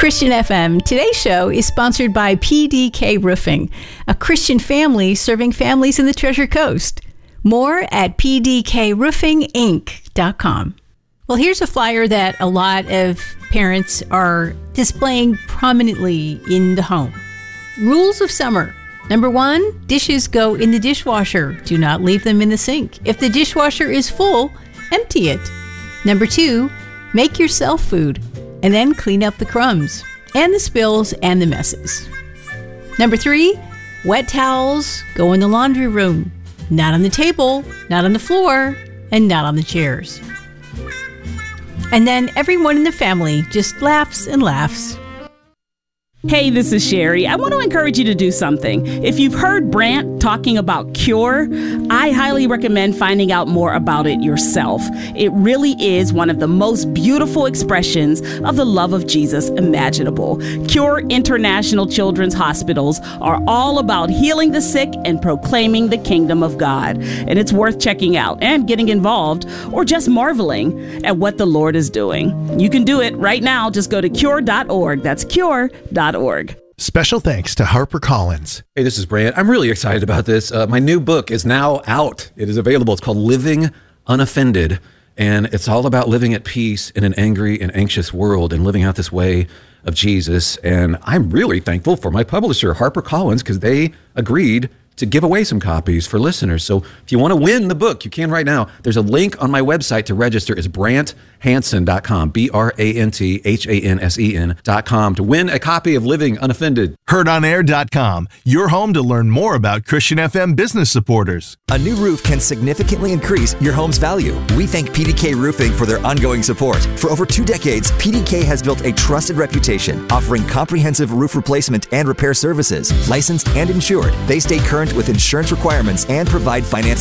Christian FM. Today's show is sponsored by PDK Roofing, a Christian family serving families in the Treasure Coast. More at pdkroofinginc.com. Well, here's a flyer that a lot of parents are displaying prominently in the home. Rules of summer. Number 1, dishes go in the dishwasher. Do not leave them in the sink. If the dishwasher is full, empty it. Number 2, make yourself food and then clean up the crumbs and the spills and the messes. Number 3, wet towels go in the laundry room. Not on the table, not on the floor, and not on the chairs. And then everyone in the family just laughs and laughs. Hey, this is Sherry. I want to encourage you to do something. If you've heard Brant talking about Cure, I highly recommend finding out more about it yourself. It really is one of the most beautiful expressions of the love of Jesus imaginable. Cure International Children's Hospitals are all about healing the sick and proclaiming the kingdom of God. And it's worth checking out and getting involved or just marveling at what the Lord is doing. You can do it right now. Just go to cure.org. That's cure.org. Special thanks to HarperCollins. Hey, this is Brant. I'm really excited about this. My new book is now out. It is available. It's called Living Unoffended, and it's all about living at peace in an angry and anxious world and living out this way of Jesus. And I'm really thankful for my publisher, HarperCollins, because they agreed to give away some copies for listeners. So if you want to win the book, you can right now. There's a link on my website to register. It's BrantHansen.com, BrantHansen.com to win a copy of Living Unoffended. HeardOnAir.com, your home to learn more about Christian FM business supporters. A new roof can significantly increase your home's value. We thank PDK Roofing for their ongoing support. For over 2 decades, PDK has built a trusted reputation, offering comprehensive roof replacement and repair services. Licensed and insured, they stay current with insurance requirements and provide financing